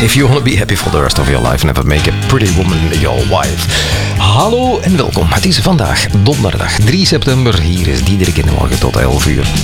If you wanna be happy for the rest of your life, never make a pretty woman your wife. Hallo en welkom. Het is vandaag donderdag 3 september. Hier is Diederik in de morgen tot 11 uur.